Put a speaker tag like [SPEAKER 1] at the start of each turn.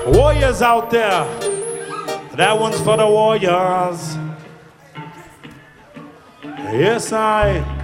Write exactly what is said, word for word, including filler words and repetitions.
[SPEAKER 1] Warriors out there. That one's for the warriors. Yes, I.